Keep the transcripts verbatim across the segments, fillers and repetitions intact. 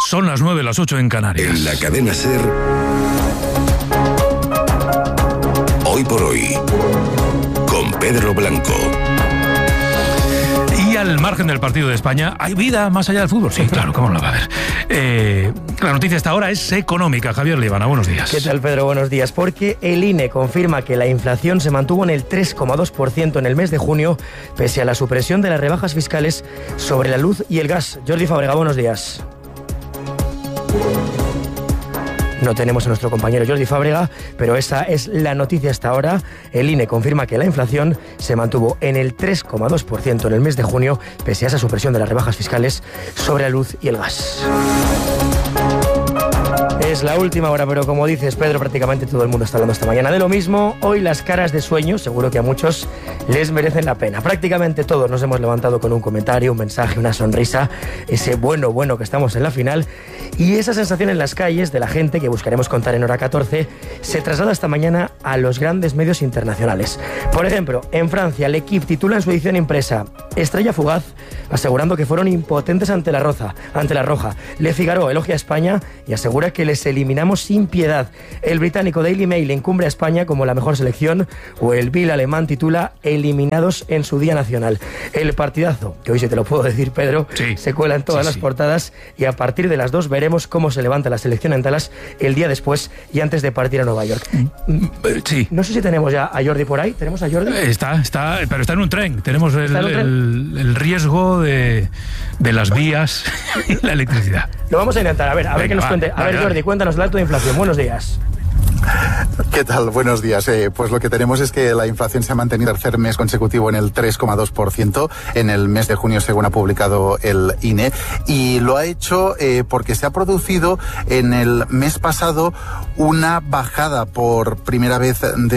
Son las nueve, las ocho en Canarias. En la cadena SER, Hoy por Hoy, con Pedro Blanco. Y al margen del partido de España, ¿hay vida más allá del fútbol? Sí, claro, ¿cómo no la va a haber? Eh, la noticia hasta ahora es económica. Javier Líbana, buenos días. ¿Qué tal, Pedro? Buenos días. Porque el I N E confirma que la inflación se mantuvo en el tres coma dos por ciento en el mes de junio, pese a la supresión de las rebajas fiscales sobre la luz y el gas. Jordi Fábrega, buenos días. No tenemos a nuestro compañero Jordi Fábrega, pero esa es la noticia hasta ahora. El I N E confirma que la inflación se mantuvo en el tres coma dos por ciento en el mes de junio, pese a esa supresión de las rebajas fiscales sobre la luz y el gas. Es la última hora, pero como dices, Pedro, prácticamente todo el mundo está hablando esta mañana de lo mismo. Hoy las caras de sueño, seguro que a muchos les merecen la pena. Prácticamente todos nos hemos levantado con un comentario, un mensaje, una sonrisa, ese bueno, bueno que estamos en la final. Y esa sensación en las calles de la gente, que buscaremos contar en hora catorce, se traslada esta mañana a los grandes medios internacionales. Por ejemplo, en Francia, L'Équipe titula en su edición impresa Estrella fugaz, asegurando que fueron impotentes ante la roja. Ante la roja. Le Figaro elogia a España y asegura que les eliminamos sin piedad. El británico Daily Mail encumbra a España como la mejor selección, o el Bill alemán titula eliminados en su día nacional. El partidazo, que hoy sí te lo puedo decir, Pedro, sí, se cuela en todas sí, las sí. portadas, y a partir de las dos veremos cómo se levanta la selección en Dallas el día después y antes de partir a Nueva York. Sí. No sé si tenemos ya a Jordi por ahí. ¿Tenemos a Jordi? Está, está, pero está en un tren. Tenemos el, ¿Está en un tren? el, el riesgo de, de las vías y la electricidad. Lo vamos a intentar. A ver, a ver Venga, qué nos va, cuente. A vale, ver, vale. Jordi, cuéntanos el dato de inflación. Buenos días. ¿Qué tal? Buenos días. Eh, pues lo que tenemos es que la inflación se ha mantenido el tercer mes consecutivo en el tres coma dos por ciento en el mes de junio, según ha publicado el I N E, y lo ha hecho eh, porque se ha producido en el mes pasado una bajada por primera vez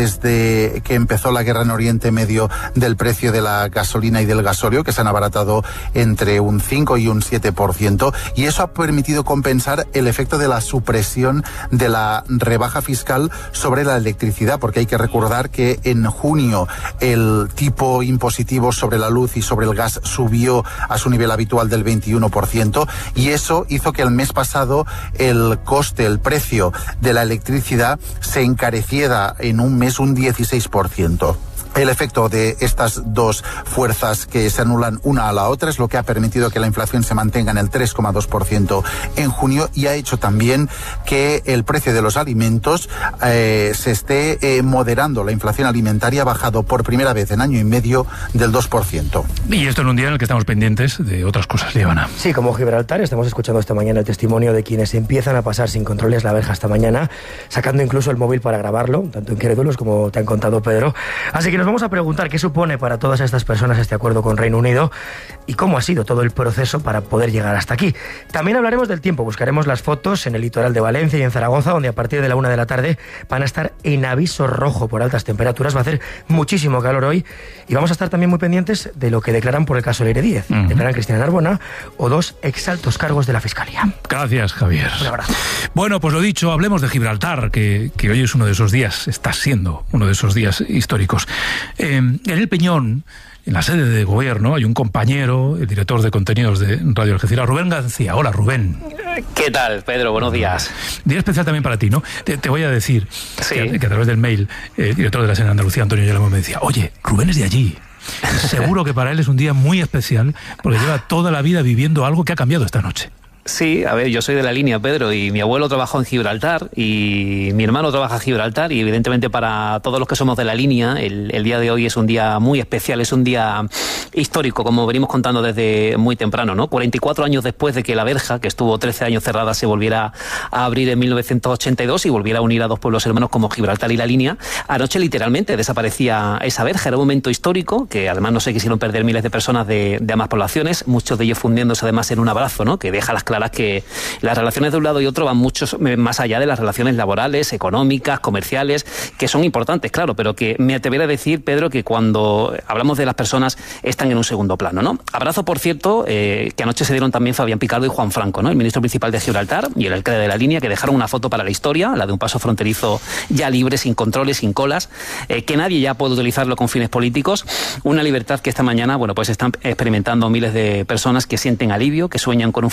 desde que empezó la guerra en Oriente Medio del precio de la gasolina y del gasóleo, que se han abaratado entre un cinco y un siete por ciento, y eso ha permitido compensar el efecto de la supresión de la rebaja fiscal sobre la electricidad, porque hay que recordar que en junio el tipo impositivo sobre la luz y sobre el gas subió a su nivel habitual del veintiuno por ciento, y eso hizo que el mes pasado el coste, el precio de la electricidad se encareciera en un mes un dieciséis por ciento. El efecto de estas dos fuerzas que se anulan una a la otra es lo que ha permitido que la inflación se mantenga en el tres coma dos por ciento en junio, y ha hecho también que el precio de los alimentos eh, se esté eh, moderando. La inflación alimentaria ha bajado por primera vez en año y medio del dos por ciento. Y esto en un día en el que estamos pendientes de otras cosas, Líbana. Sí, como Gibraltar, estamos escuchando esta mañana el testimonio de quienes empiezan a pasar sin controles la verja esta mañana, sacando incluso el móvil para grabarlo, tanto incrédulos como te han contado, Pedro. Así que nos vamos a preguntar qué supone para todas estas personas este acuerdo con Reino Unido y cómo ha sido todo el proceso para poder llegar hasta aquí. También hablaremos del tiempo, buscaremos las fotos en el litoral de Valencia y en Zaragoza, donde a partir de la una de la tarde van a estar en aviso rojo por altas temperaturas. Va a hacer muchísimo calor hoy, y vamos a estar también muy pendientes de lo que declaran por el caso Leire Díez. Uh-huh. Declaran Cristina Narbona o dos exaltos cargos de la Fiscalía. Gracias, Javier. Un abrazo. Bueno, pues lo dicho, hablemos de Gibraltar, que, que hoy es uno de esos días, está siendo uno de esos días históricos. Eh, en el Peñón, en la sede de gobierno, hay un compañero, el director de contenidos de Radio Algeciras, Rubén García. Hola, Rubén. ¿Qué tal, Pedro? Buenos días. Día especial también para ti, ¿no? Te, te voy a decir sí. que, que a través del mail, el director de la sede de Andalucía, Antonio Yelamo, me decía, oye, Rubén es de allí. Seguro que para él es un día muy especial, porque lleva toda la vida viviendo algo que ha cambiado esta noche. Sí, a ver, yo soy de la línea, Pedro, y mi abuelo trabajó en Gibraltar y mi hermano trabaja en Gibraltar, y evidentemente para todos los que somos de la línea, el, el día de hoy es un día muy especial, es un día histórico, como venimos contando desde muy temprano, ¿no? cuarenta y cuatro años después de que la verja, que estuvo trece años cerrada, se volviera a abrir en mil novecientos ochenta y dos y volviera a unir a dos pueblos hermanos como Gibraltar y la línea. Anoche literalmente desaparecía esa verja, era un momento histórico que además no se quisieron perder miles de personas de, de ambas poblaciones, muchos de ellos fundiéndose además en un abrazo, ¿no? Que deja las claras que las relaciones de un lado y otro van mucho más allá de las relaciones laborales, económicas, comerciales, que son importantes, claro, pero que me atrevería a decir, Pedro, que cuando hablamos de las personas están en un segundo plano, ¿no? Abrazo, por cierto, eh, que anoche se dieron también Fabián Picardo y Juan Franco, ¿no? El ministro principal de Gibraltar y el alcalde de la línea, que dejaron una foto para la historia, la de un paso fronterizo ya libre, sin controles, sin colas, eh, que nadie ya puede utilizarlo con fines políticos, una libertad que esta mañana, bueno, pues están experimentando miles de personas que sienten alivio, que sueñan con un futuro de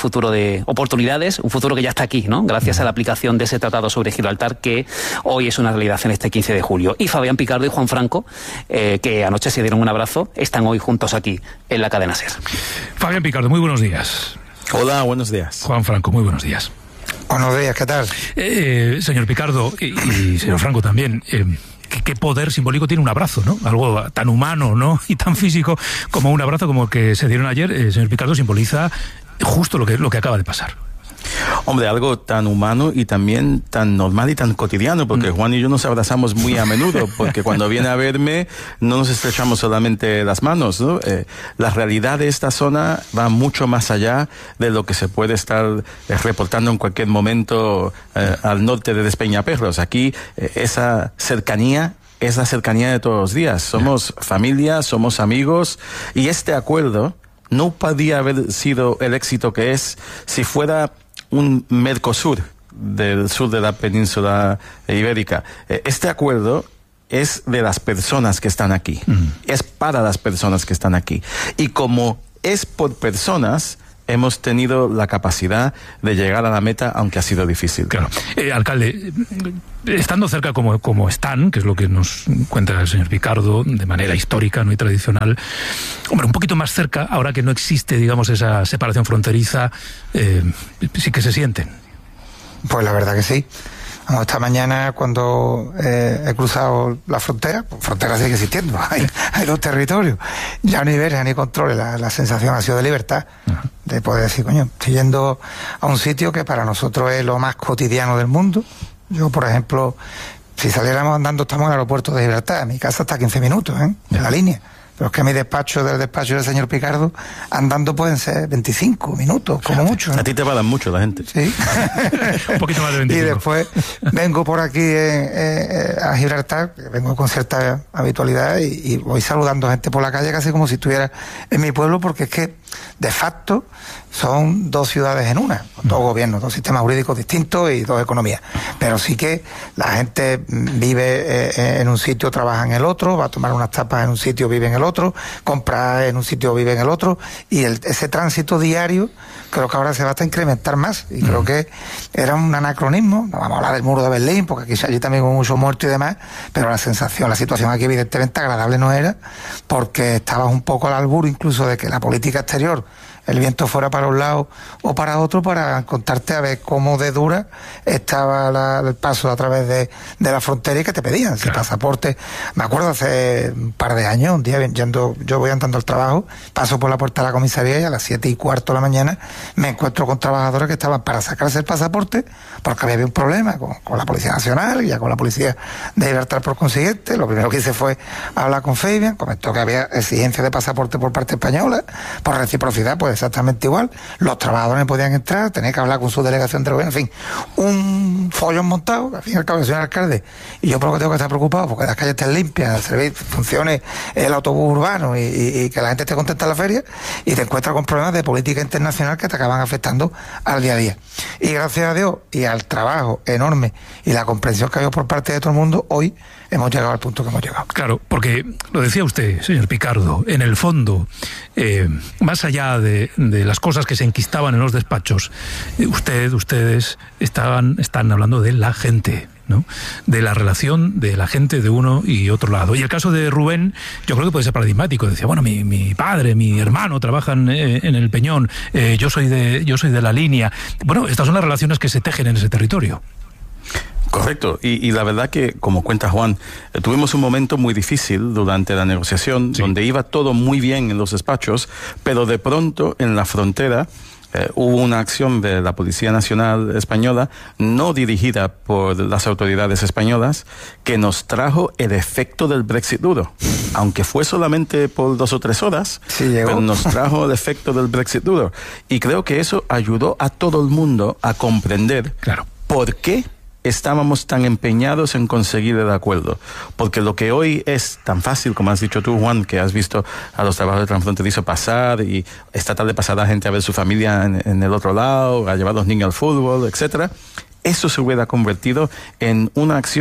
de oportunidades, un futuro que ya está aquí, ¿no? Gracias a la aplicación de ese tratado sobre Gibraltar que hoy es una realidad en este quince de julio. Y Fabián Picardo y Juan Franco, eh, que anoche se dieron un abrazo, están hoy juntos aquí en la cadena SER. Fabián Picardo, muy buenos días. Hola, buenos días. Juan Franco, muy buenos días. Buenos días, ¿qué tal? Eh, señor Picardo y, y señor Franco también, eh, ¿qué, qué poder simbólico tiene un abrazo, ¿no? Algo tan humano, ¿no? Y tan físico como un abrazo como el que se dieron ayer. Eh, señor Picardo, simboliza justo lo que, lo que acaba de pasar. Hombre, algo tan humano y también tan normal y tan cotidiano, porque Juan y yo nos abrazamos muy a menudo, porque cuando viene a verme no nos estrechamos solamente las manos, ¿no? Eh, la realidad de esta zona va mucho más allá de lo que se puede estar eh, reportando en cualquier momento eh, al norte de Despeñaperros. Aquí eh, esa cercanía es la cercanía de todos los días. Somos familia, somos amigos, y este acuerdo no podría haber sido el éxito que es si fuera un Mercosur del sur de la península ibérica. Este acuerdo es de las personas que están aquí, mm. es para las personas que están aquí. Y como es por personas, hemos tenido la capacidad de llegar a la meta, aunque ha sido difícil. Claro. Eh, alcalde, estando cerca como, como están, que es lo que nos cuenta el señor Picardo, de manera histórica, no y tradicional, hombre, un poquito más cerca, ahora que no existe, digamos, esa separación fronteriza, eh, sí que se sienten. Pues la verdad que sí. Bueno, esta mañana cuando eh, he cruzado la frontera, pues frontera sigue existiendo, hay, hay dos territorios, ya ni verja ni control, la, la sensación ha sido de libertad, uh-huh. de poder decir, coño, estoy yendo a un sitio que para nosotros es lo más cotidiano del mundo. Yo, por ejemplo, si saliéramos andando, estamos en el aeropuerto de Gibraltar, mi casa está a quince minutos, ¿eh? Yeah. En la línea. Pero es que mi despacho del despacho del señor Picardo, andando pueden ser veinticinco minutos, como mucho, ¿no? A ti te pagan mucho la gente. Sí. Un poquito más de veinticinco. Y después vengo por aquí eh, eh, a Gibraltar, vengo con cierta habitualidad y, y voy saludando gente por la calle casi como si estuviera en mi pueblo, porque es que, de facto, son dos ciudades en una, dos gobiernos, dos sistemas jurídicos distintos y dos economías. Pero sí que la gente vive eh, en un sitio, trabaja en el otro, va a tomar unas tapas en un sitio, vive en el otro, compra en un sitio, vive en el otro, y el, ese tránsito diario creo que ahora se va a incrementar más, y creo que era un anacronismo. No vamos a hablar del muro de Berlín, porque aquí allí también hubo muchos muertos y demás, pero la sensación, la situación aquí evidentemente agradable no era, porque estabas un poco al albur incluso de que la política exterior, el viento fuera para un lado o para otro, para contarte a ver cómo de dura estaba la, el paso a través de, de la frontera, y que te pedían ese claro. pasaporte. Me acuerdo hace un par de años, un día yendo, yo voy andando al trabajo, paso por la puerta de la comisaría y a las siete y cuarto de la mañana me encuentro con trabajadores que estaban para sacarse el pasaporte porque había un problema con, con la Policía Nacional y ya con la Policía de Gibraltar por consiguiente. Lo primero que hice fue hablar con Fabián, comentó que había exigencia de pasaporte por parte española, por reciprocidad, pues exactamente igual. Los trabajadores no podían entrar, tenía que hablar con su delegación de gobierno, en fin, un follón montado, que al fin y al cabo yo soy el alcalde, y yo creo que tengo que estar preocupado porque las calles estén limpias, el servicio funcione, el autobús urbano y, y, y que la gente esté contenta en la feria, y te encuentras con problemas de política internacional que te acaban afectando al día a día. Y gracias a Dios y al trabajo enorme y la comprensión que ha habido por parte de todo el mundo, hoy hemos llegado al punto que hemos llegado. Claro, porque lo decía usted, señor Picardo, en el fondo, eh, más allá de, de las cosas que se enquistaban en los despachos, eh, usted, ustedes estaban, están hablando de la gente, ¿no? De la relación de la gente de uno y otro lado. Y el caso de Rubén, yo creo que puede ser paradigmático. Decía, bueno, mi, mi padre, mi hermano trabajan eh, en el Peñón, eh, yo soy de, yo soy de la línea. Bueno, estas son las relaciones que se tejen en ese territorio. Correcto, y, y la verdad que, como cuenta Juan, eh, tuvimos un momento muy difícil durante la negociación, sí. donde iba todo muy bien en los despachos, pero de pronto en la frontera eh, hubo una acción de la Policía Nacional Española, no dirigida por las autoridades españolas, que nos trajo el efecto del Brexit duro. Aunque fue solamente por dos o tres horas, sí, llegó. Pero nos trajo el efecto del Brexit duro. Y creo que eso ayudó a todo el mundo a comprender claro. por qué estábamos tan empeñados en conseguir el acuerdo, porque lo que hoy es tan fácil, como has dicho tú, Juan, que has visto a los trabajadores transfronterizos pasar, y esta tarde pasará gente a ver su familia en, en el otro lado, a llevar a los niños al fútbol, etcétera, eso se hubiera convertido en una acción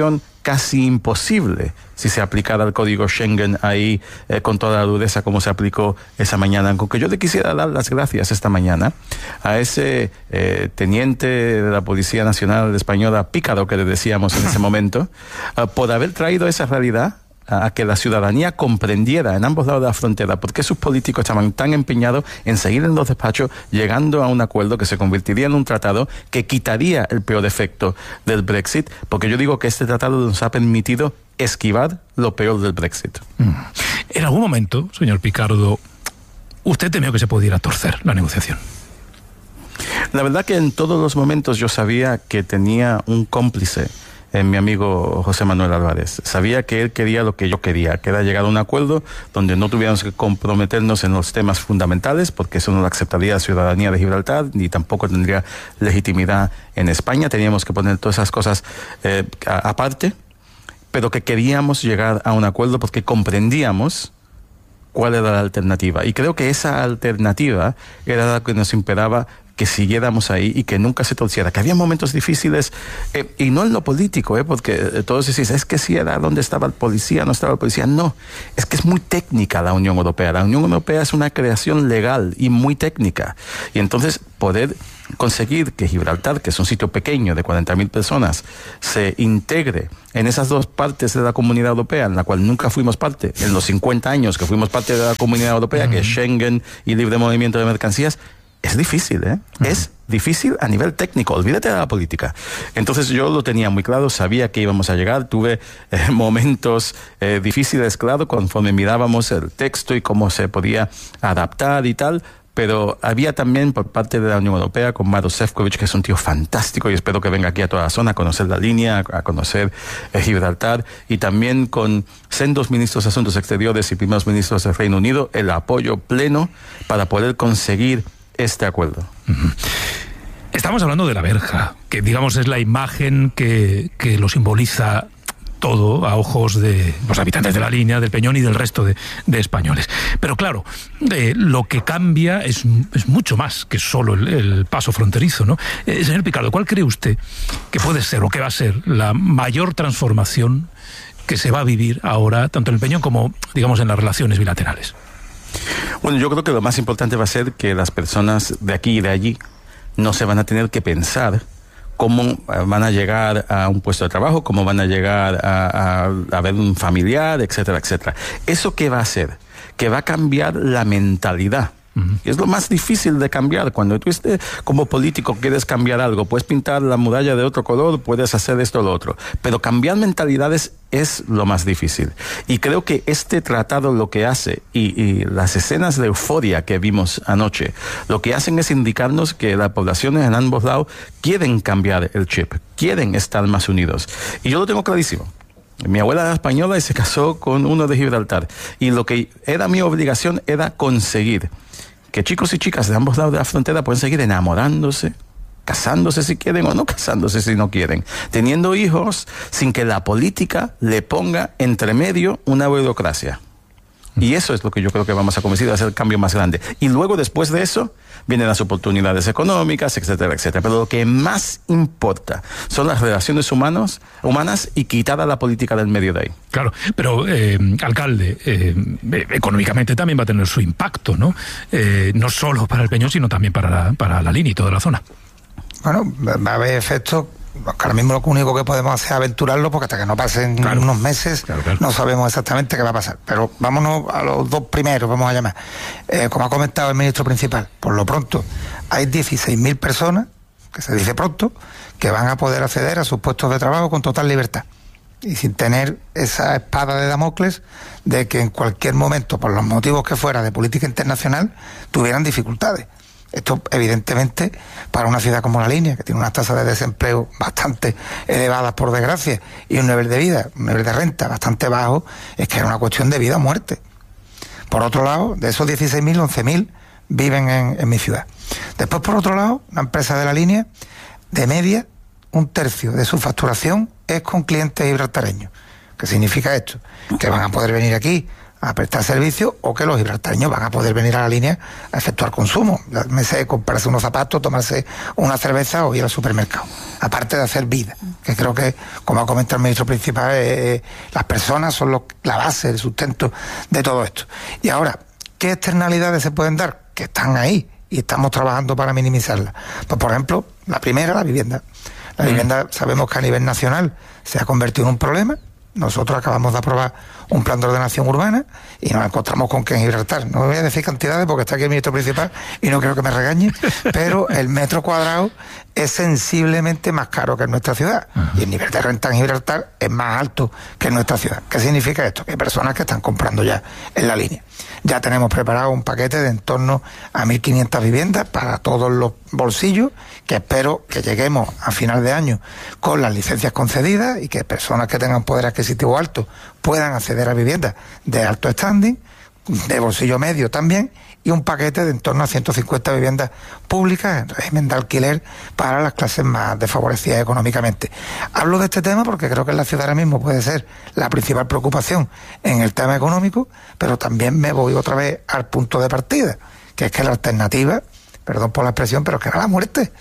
casi imposible si se aplicara el código Schengen ahí eh, con toda la dureza como se aplicó esa mañana. Aunque yo le quisiera dar las gracias esta mañana a ese eh, teniente de la Policía Nacional Española, pícaro que le decíamos en ese momento, uh, por haber traído esa realidad a que la ciudadanía comprendiera en ambos lados de la frontera por qué sus políticos estaban tan empeñados en seguir en los despachos, llegando a un acuerdo que se convertiría en un tratado que quitaría el peor efecto del Brexit, porque yo digo que este tratado nos ha permitido esquivar lo peor del Brexit. Mm. En algún momento, señor Picardo, ¿usted temió que se pudiera torcer la negociación? La verdad que en todos los momentos yo sabía que tenía un cómplice en mi amigo José Manuel Álvarez. Sabía que él quería lo que yo quería, que era llegar a un acuerdo donde no tuviéramos que comprometernos en los temas fundamentales, porque eso no lo aceptaría la ciudadanía de Gibraltar, ni tampoco tendría legitimidad en España. Teníamos que poner todas esas cosas eh, aparte, pero que queríamos llegar a un acuerdo porque comprendíamos cuál era la alternativa. Y creo que esa alternativa era la que nos imperaba que siguiéramos ahí y que nunca se torciera, que había momentos difíciles, eh, y no en lo político, eh, porque todos decís, es que si era donde estaba el policía, no estaba el policía. No, es que es muy técnica la Unión Europea. La Unión Europea es una creación legal y muy técnica. Y entonces poder conseguir que Gibraltar, que es un sitio pequeño de cuarenta mil personas, se integre en esas dos partes de la Comunidad Europea, en la cual nunca fuimos parte, en los cincuenta años que fuimos parte de la Comunidad Europea, mm. que es Schengen y libre movimiento de mercancías, es difícil, ¿eh? Uh-huh. Es difícil a nivel técnico, olvídate de la política. Entonces yo lo tenía muy claro, sabía que íbamos a llegar, tuve eh, momentos eh, difíciles, claro, conforme mirábamos el texto y cómo se podía adaptar y tal, pero había también por parte de la Unión Europea, con Maroš Šefčovič, que es un tío fantástico y espero que venga aquí a toda la zona a conocer la línea, a conocer eh, Gibraltar, y también con sendos ministros de Asuntos Exteriores y primeros ministros del Reino Unido, el apoyo pleno para poder conseguir este acuerdo. Uh-huh. Estamos hablando de la verja, que digamos es la imagen que, que lo simboliza todo a ojos de los habitantes de la línea, del Peñón y del resto de, de españoles. Pero claro, eh, lo que cambia es, es mucho más que solo el, el paso fronterizo, ¿no? Eh, señor Picardo, ¿cuál cree usted que puede ser o que va a ser la mayor transformación que se va a vivir ahora, tanto en el Peñón como, digamos, en las relaciones bilaterales? Bueno, yo creo que lo más importante va a ser que las personas de aquí y de allí no se van a tener que pensar cómo van a llegar a un puesto de trabajo, cómo van a llegar a, a, a ver un familiar, etcétera, etcétera. ¿Eso qué va a hacer? Que va a cambiar la mentalidad. Y es lo más difícil de cambiar. Cuando tú estés como político quieres cambiar algo, puedes pintar la muralla de otro color, puedes hacer esto o lo otro, pero cambiar mentalidades es lo más difícil. Y creo que este tratado lo que hace, y, y las escenas de euforia que vimos anoche, lo que hacen es indicarnos que las poblaciones en ambos lados quieren cambiar el chip, quieren estar más unidos. Y yo lo tengo clarísimo. Mi abuela era española y se casó con uno de Gibraltar. Y lo que era mi obligación era conseguir que chicos y chicas de ambos lados de la frontera pueden seguir enamorándose, casándose si quieren o no casándose si no quieren, teniendo hijos sin que la política le ponga entre medio una burocracia. Y eso es lo que yo creo que vamos a conseguir, a hacer el cambio más grande. Y luego, después de eso, vienen las oportunidades económicas, etcétera, etcétera. Pero lo que más importa son las relaciones humanos, humanas y quitar a la política del medio de ahí. Claro, pero, eh, alcalde, eh, económicamente también va a tener su impacto, ¿no? Eh, no solo para el Peñón, sino también para la, para la línea y toda la zona. Bueno, va a haber efectos. Ahora mismo lo único que podemos hacer es aventurarlo, porque hasta que no pasen claro. unos meses claro, claro. no sabemos exactamente qué va a pasar. Pero vámonos a los dos primeros, vamos a llamar. Eh, como ha comentado el ministro principal, por lo pronto hay dieciséis mil personas, que se dice pronto, que van a poder acceder a sus puestos de trabajo con total libertad y sin tener esa espada de Damocles de que en cualquier momento, por los motivos que fuera de política internacional, tuvieran dificultades. Esto, evidentemente, para una ciudad como La Línea, que tiene unas tasas de desempleo bastante elevadas, por desgracia, y un nivel de vida, un nivel de renta bastante bajo, es que era una cuestión de vida o muerte. Por otro lado, de esos dieciséis mil, once mil viven en, en mi ciudad. Después, por otro lado, una empresa de La Línea, de media, un tercio de su facturación es con clientes gibraltareños. ¿Qué significa esto? Que van a poder venir aquí a prestar servicio, o que los gibraltareños van a poder venir a la línea a efectuar consumo. Me sé, comprarse unos zapatos, tomarse una cerveza o ir al supermercado. Aparte de hacer vida, que creo que, como ha comentado el ministro principal, eh, las personas son lo, la base, el sustento de todo esto. Y ahora, ¿qué externalidades se pueden dar? Que están ahí y estamos trabajando para minimizarlas. Pues, por ejemplo, la primera, la vivienda. La vivienda, sabemos que a nivel nacional se ha convertido en un problema. Nosotros acabamos de aprobar un plan de ordenación urbana y nos encontramos con que en Gibraltar, no voy a decir cantidades porque está aquí el ministro principal y no creo que me regañe, pero el metro cuadrado es sensiblemente más caro que en nuestra ciudad. Ajá. Y el nivel de renta en Gibraltar es más alto que en nuestra ciudad. ¿Qué significa esto? Que hay personas que están comprando ya en la línea. Ya tenemos preparado un paquete de en torno a mil quinientas viviendas para todos los bolsillos, que espero que lleguemos a final de año con las licencias concedidas y que personas que tengan poder adquisitivo alto puedan acceder a viviendas de alto standing, de bolsillo medio también, y un paquete de en torno a ciento cincuenta viviendas públicas en régimen de alquiler para las clases más desfavorecidas económicamente. Hablo de este tema porque creo que en la ciudad ahora mismo puede ser la principal preocupación en el tema económico, pero también me voy otra vez al punto de partida, que es que la alternativa, perdón por la expresión, pero que era la muerte.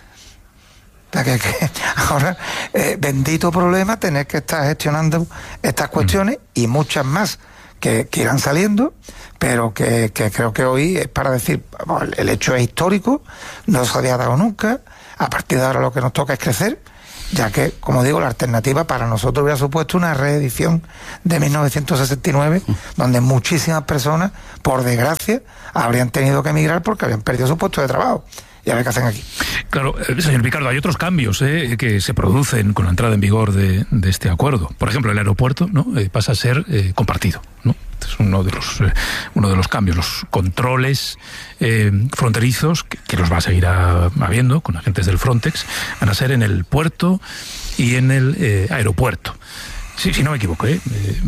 O sea, que, que ahora, eh, bendito problema tener que estar gestionando estas cuestiones y muchas más que, que irán saliendo, pero que, que creo que hoy es para decir, bueno, el hecho es histórico, no se había dado nunca, a partir de ahora lo que nos toca es crecer, ya que, como digo, la alternativa para nosotros hubiera supuesto una reedición de mil novecientos sesenta y nueve, donde muchísimas personas, por desgracia, habrían tenido que emigrar porque habían perdido su puesto de trabajo. Y a ver qué hacen aquí. Claro, eh, señor Picardo, hay otros cambios eh, que se producen con la entrada en vigor de, de este acuerdo. Por ejemplo, el aeropuerto, ¿no? eh, pasa a ser eh, compartido, ¿no? Es uno de los eh, uno de los cambios. Los controles eh, fronterizos, que, que los va a seguir a, habiendo con agentes del Frontex, van a ser en el puerto y en el eh, aeropuerto. Sí, si no me equivoco, ¿eh?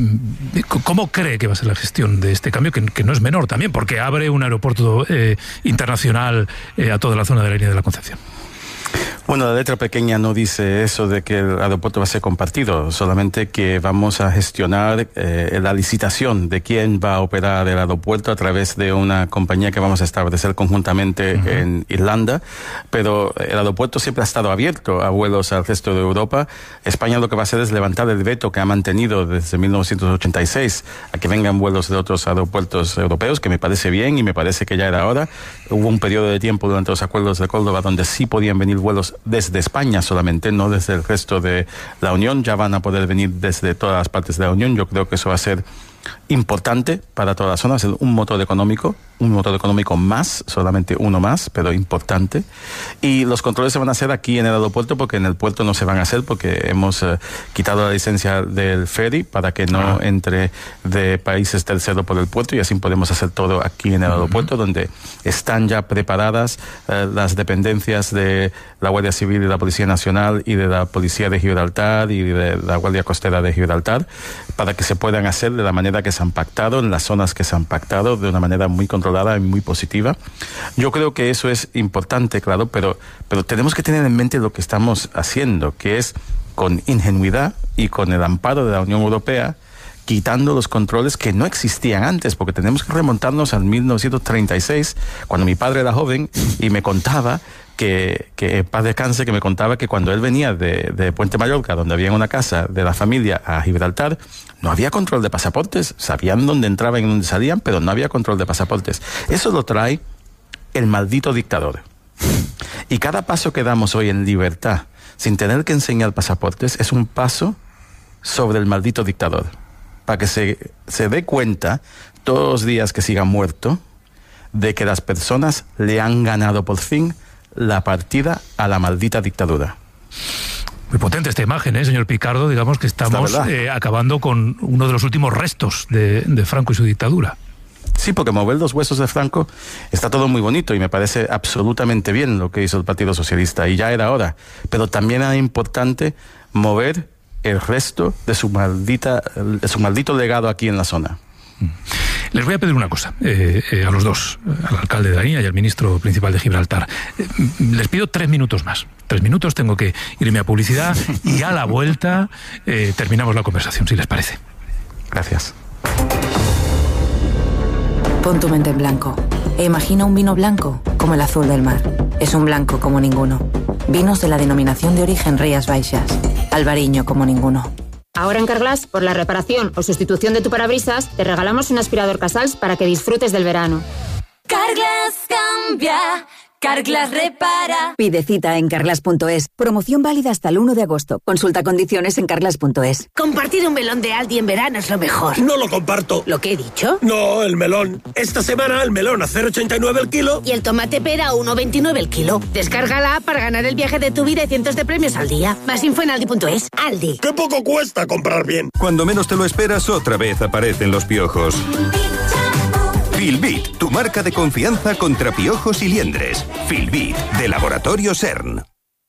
¿Cómo cree que va a ser la gestión de este cambio? Que, que no es menor también, porque abre un aeropuerto eh, internacional eh, a toda la zona de la línea de la Concepción. Bueno, la letra pequeña no dice eso de que el aeropuerto va a ser compartido, solamente que vamos a gestionar eh, la licitación de quién va a operar el aeropuerto a través de una compañía que vamos a establecer conjuntamente uh-huh. en Irlanda, pero el aeropuerto siempre ha estado abierto a vuelos al resto de Europa. España lo que va a hacer es levantar el veto que ha mantenido desde mil novecientos ochenta y seis a que vengan vuelos de otros aeropuertos europeos, que me parece bien y me parece que ya era hora. Hubo un periodo de tiempo durante los acuerdos de Córdoba donde sí podían venir vuelos desde España solamente, no desde el resto de la Unión. Ya van a poder venir desde todas las partes de la Unión. Yo creo que eso va a ser importante para toda la zona, va a ser un motor económico, un motor económico más, solamente uno más, pero importante. Y los controles se van a hacer aquí en el aeropuerto, porque en el puerto no se van a hacer, porque hemos eh, quitado la licencia del ferry para que no entre de países terceros por el puerto, y así podemos hacer todo aquí en el aeropuerto, uh-huh. donde están ya preparadas eh, las dependencias de la Guardia Civil y la Policía Nacional y de la Policía de Gibraltar y de la Guardia Costera de Gibraltar, para que se puedan hacer de la manera que se han pactado, en las zonas que se han pactado, de una manera muy controlada y muy positiva. Yo creo que eso es importante, claro, pero, pero tenemos que tener en mente lo que estamos haciendo, que es con ingenuidad y con el amparo de la Unión Europea, quitando los controles que no existían antes, porque tenemos que remontarnos al mil novecientos treinta y seis, cuando mi padre era joven y me contaba que, que paz descanse, que me contaba que cuando él venía de, de Puente Mallorca, donde había una casa de la familia, a Gibraltar, no había control de pasaportes. Sabían dónde entraban y dónde salían, pero no había control de pasaportes. Eso lo trae el maldito dictador. Y cada paso que damos hoy en libertad, sin tener que enseñar pasaportes, es un paso sobre el maldito dictador. Para que se, se dé cuenta, todos los días que siga muerto, de que las personas le han ganado por fin la partida a la maldita dictadura. Muy potente esta imagen, ¿eh, señor Picardo? Digamos que estamos eh, acabando con uno de los últimos restos de, de Franco y su dictadura. Sí, porque mover los huesos de Franco está todo muy bonito y me parece absolutamente bien lo que hizo el Partido Socialista, y ya era hora. Pero también era importante mover el resto de su maldita, de su maldito legado aquí en la zona. Les voy a pedir una cosa eh, eh, a los dos, al alcalde de la línea y al ministro principal de Gibraltar. Eh, les pido tres minutos más. Tres minutos, tengo que irme a publicidad y a la vuelta eh, terminamos la conversación, si les parece. Gracias. Pon tu mente en blanco e imagina un vino blanco como el azul del mar. Es un blanco como ninguno. Vinos de la denominación de origen Rías Baixas. Albariño como ninguno. Ahora en Carglass, por la reparación o sustitución de tu parabrisas, te regalamos un aspirador Casals para que disfrutes del verano. Carglass cambia, Carglass repara. Pide cita en carglass punto es. Promoción válida hasta el uno de agosto. Consulta condiciones en carglass punto es. Compartir un melón de Aldi en verano es lo mejor. No lo comparto. ¿Lo que he dicho? No, el melón. Esta semana el melón a cero coma ochenta y nueve el kilo. Y el tomate pera a uno coma veintinueve el kilo. Descarga la app para ganar el viaje de tu vida y cientos de premios al día. Más info en aldi punto es. Aldi. ¡Qué poco cuesta comprar bien! Cuando menos te lo esperas, otra vez aparecen los piojos. Filbit, tu marca de confianza contra piojos y liendres. Filbit, de Laboratorio CERN.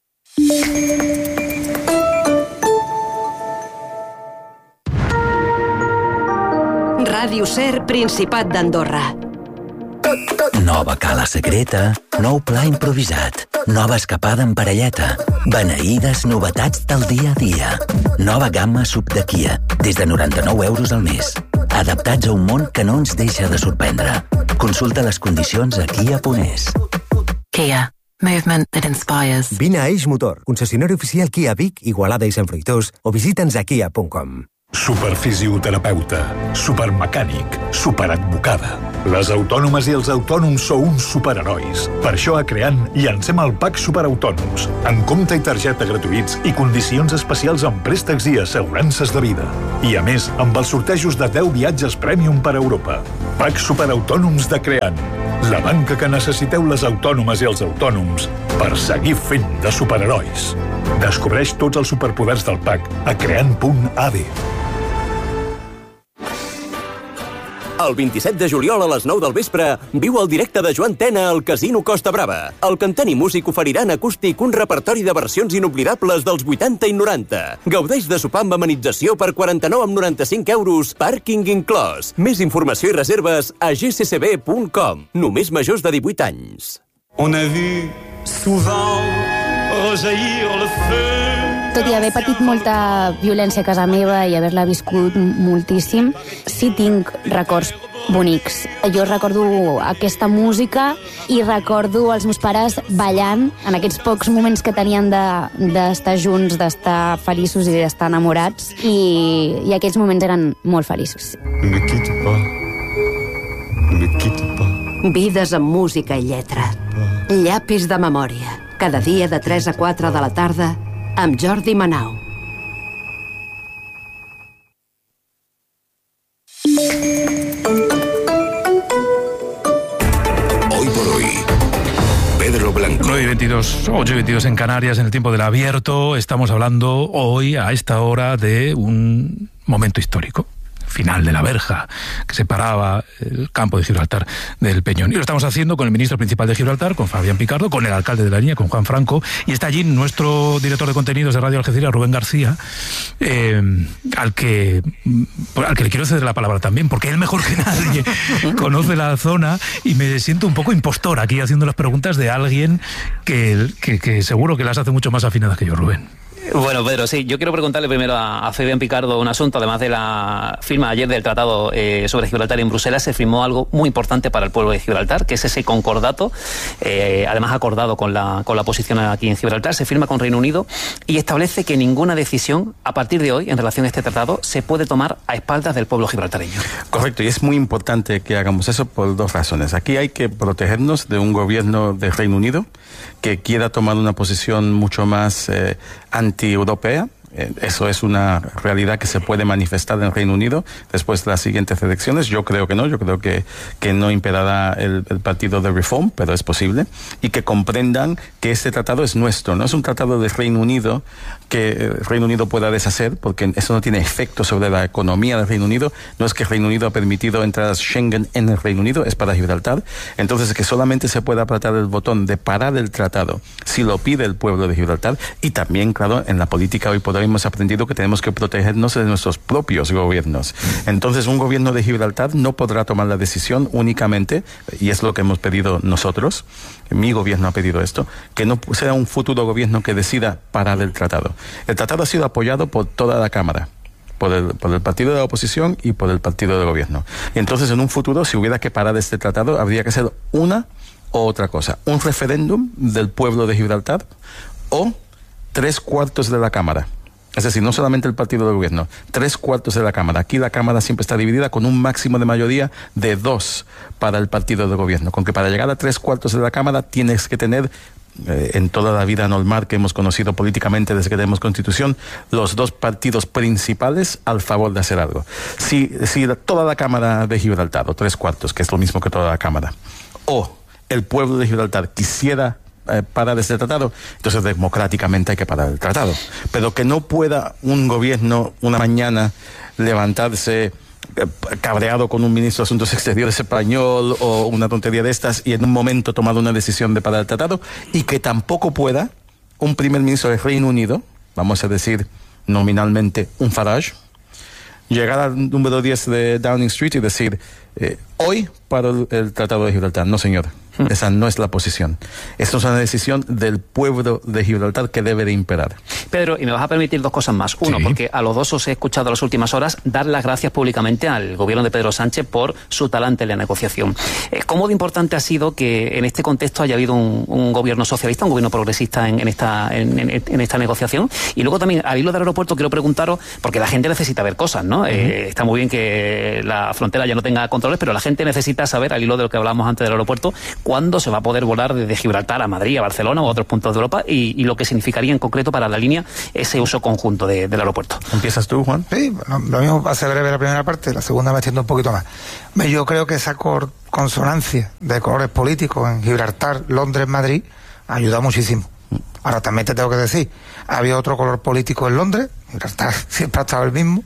Ràdio Ser, Principat d'Andorra. Nova cala secreta, nou pla improvisat, nova escapada en parelleta, beneïdes novetats del dia a dia. Nova gamma sub de Kia, des de noranta-nou euros al mes. Adaptats a un món que no ens deixa de sorprendre. Consulta les condicions a kia punt es. Kia. Movement that inspires. Vine a Eix Motor, concessionari oficial Kia Vic, Igualada i Sant Fruitós, o visita'ns a kia punt com. Superfisioterapeuta, supermecànic, superadvocada. Les autònomes i els autònoms sou uns superherois. Per això a Creant llancem el Pack Superautònoms, amb compte i targeta gratuïts i condicions especials en préstecs i assegurances de vida. I a més, amb els sortejos de deu viatges Premium per a Europa. Pack Superautònoms de Creant, la banca que necessiteu les autònomes i els autònoms per seguir fent de superherois. Descobreix tots els superpoders del Pack a creant punt a d. El vint-i-set de juliol a les nou del vespre viu el directe de Joan Tena al Casino Costa Brava. El cantant i músic oferiran acústic un repertori de versions inoblidables dels vuitanta i noranta. Gaudeix de sopar amb amenització per quaranta-nou coma noranta-cinc euros, pàrquing inclòs. Més informació i reserves a g c c b punt com. Només majors de divuit anys. On a vu souvent rejaillir le feu. Tot i haver patit molta violència a casa meva i haver-la viscut moltíssim, sí tinc records bonics. Jo recordo aquesta música i recordo els meus pares ballant en aquests pocs moments que tenien d'estar de, junts, d'estar feliços i d'estar enamorats, i, i aquests moments eren molt feliços. Ne me quitte pas. Ne me quitte pas. Vides amb música i lletra. Llapis de memòria. Cada dia de tres a quatre de la tarda amb Jordi Manau. Hoy por hoy, Pedro Blanco. nueve y veintidós, ocho y veintidós en Canarias, en el tiempo del abierto. Estamos hablando hoy, a esta hora, de un momento histórico. Final de la verja que separaba el campo de Gibraltar del Peñón. Y lo estamos haciendo con el ministro principal de Gibraltar, con Fabián Picardo, con el alcalde de la línea, con Juan Franco, y está allí nuestro director de contenidos de Radio Algeciras, Rubén García, eh, al que al que le quiero ceder la palabra también, porque él mejor que nadie conoce la zona, y me siento un poco impostor aquí haciendo las preguntas de alguien que, que, que seguro que las hace mucho más afinadas que yo, Rubén. Bueno, Pedro, sí, yo quiero preguntarle primero a, a Fabián Picardo un asunto. Además de la firma ayer del tratado eh, sobre Gibraltar en Bruselas, se firmó algo muy importante para el pueblo de Gibraltar, que es ese concordato, eh, además acordado con la, con la posición aquí en Gibraltar. Se firma con Reino Unido y establece que ninguna decisión a partir de hoy en relación a este tratado se puede tomar a espaldas del pueblo gibraltareño. Correcto, y es muy importante que hagamos eso por dos razones. Aquí hay que protegernos de un gobierno de Reino Unido que quiera tomar una posición mucho más eh, anti-europea. Eso es una realidad que se puede manifestar en el Reino Unido después de las siguientes elecciones. Yo creo que no, yo creo que, que no imperará el, el partido de Reform, pero es posible. Y que comprendan que este tratado es nuestro, no es un tratado del Reino Unido que el Reino Unido pueda deshacer, porque eso no tiene efecto sobre la economía del Reino Unido. No es que el Reino Unido ha permitido entradas Schengen en el Reino Unido, es para Gibraltar. Entonces, que solamente se pueda apretar el botón de parar el tratado si lo pide el pueblo de Gibraltar. Y también, claro, en la política hoy por hoy hemos aprendido que tenemos que protegernos de nuestros propios gobiernos. Entonces, un gobierno de Gibraltar no podrá tomar la decisión únicamente, y es lo que hemos pedido nosotros, mi gobierno ha pedido esto, que no sea un futuro gobierno que decida parar el tratado. El tratado ha sido apoyado por toda la Cámara, por el, por el partido de la oposición y por el partido de gobierno. Y entonces, en un futuro, si hubiera que parar este tratado, habría que hacer una o otra cosa. Un referéndum del pueblo de Gibraltar o tres cuartos de la Cámara. Es decir, no solamente el partido de gobierno, tres cuartos de la Cámara. Aquí la Cámara siempre está dividida con un máximo de mayoría de dos para el partido de gobierno. Con que para llegar a tres cuartos de la Cámara tienes que tener, eh, en toda la vida normal que hemos conocido políticamente desde que tenemos Constitución, los dos partidos principales al favor de hacer algo. Si, si la, toda la Cámara de Gibraltar, o tres cuartos, que es lo mismo que toda la Cámara, o el pueblo de Gibraltar quisiera Eh, parar este tratado, entonces democráticamente hay que parar el tratado. Pero que no pueda un gobierno una mañana levantarse eh, cabreado con un ministro de Asuntos Exteriores español o una tontería de estas y en un momento tomar una decisión de parar el tratado, y que tampoco pueda un primer ministro del Reino Unido, vamos a decir nominalmente un Farage, llegar al número diez de Downing Street y decir eh, hoy paro el, el Tratado de Gibraltar. No, señor. Esa no es la posición. Esto es una decisión del pueblo de Gibraltar que debe de imperar. Pedro, y me vas a permitir dos cosas más. Uno, sí, porque a los dos os he escuchado en las últimas horas dar las gracias públicamente al gobierno de Pedro Sánchez por su talante en la negociación. ¿Cómo de importante ha sido que en este contexto haya habido un, un gobierno socialista, un gobierno progresista en, en, esta, en, en, en esta negociación? Y luego también, al hilo del aeropuerto, quiero preguntaros, porque la gente necesita ver cosas, ¿no? Uh-huh. Eh, está muy bien que la frontera ya no tenga controles, pero la gente necesita saber, al hilo de lo que hablábamos antes del aeropuerto, cuándo se va a poder volar desde Gibraltar a Madrid, a Barcelona o a otros puntos de Europa, y, y lo que significaría en concreto para la línea ese uso conjunto de, del aeropuerto. ¿Empiezas tú, Juan? Sí, bueno, lo mismo va a ser breve la primera parte, la segunda me extiendo un poquito más. Yo creo que esa cor- consonancia de colores políticos en Gibraltar, Londres, Madrid, ayuda muchísimo. Ahora también te tengo que decir, había otro color político en Londres, Gibraltar siempre ha estado el mismo,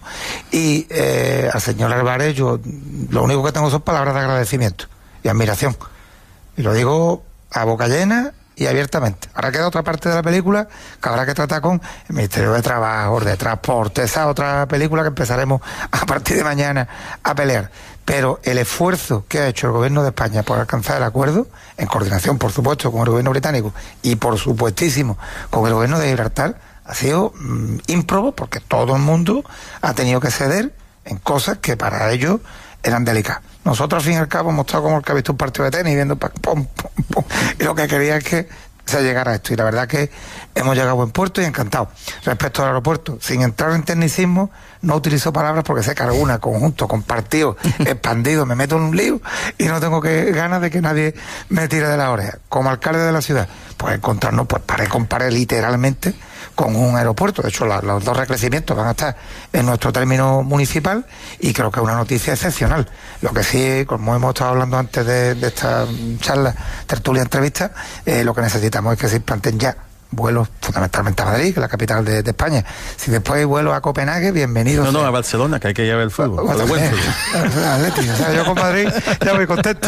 y eh, al señor Álvarez yo lo único que tengo son palabras de agradecimiento y admiración. Y lo digo a boca llena y abiertamente. Ahora queda otra parte de la película que habrá que tratar con el Ministerio de Trabajo, de Transporte, esa otra película que empezaremos a partir de mañana a pelear. Pero el esfuerzo que ha hecho el gobierno de España por alcanzar el acuerdo, en coordinación, por supuesto, con el gobierno británico y, por supuestísimo, con el gobierno de Gibraltar, ha sido mmm, ímprobo, porque todo el mundo ha tenido que ceder en cosas que para ellos eran delicadas. Nosotros, al fin y al cabo, hemos estado como el que ha visto un partido de tenis, viendo pum, pum, pum, y lo que quería es que se llegara a esto. Y la verdad que hemos llegado a buen puerto y encantado. Respecto al aeropuerto, sin entrar en tecnicismo, no utilizo palabras porque sé que alguna, conjunto, compartido, expandido, me meto en un lío y no tengo que ganas de que nadie me tire de la oreja. Como alcalde de la ciudad, pues encontrarnos, pues paré con paré literalmente con un aeropuerto. De hecho, la, los dos recrecimientos van a estar en nuestro término municipal y creo que es una noticia excepcional. Lo que sí, como hemos estado hablando antes de, de esta charla, tertulia, entrevista, eh, lo que necesitamos es que se implanten ya vuelos fundamentalmente a Madrid, que es la capital de, de España. Si después hay vuelos a Copenhague, bienvenidos. No, no, a Barcelona, que hay que llevar el fútbol. Bueno, buen fútbol. Atlético, o sea, yo con Madrid ya voy contento.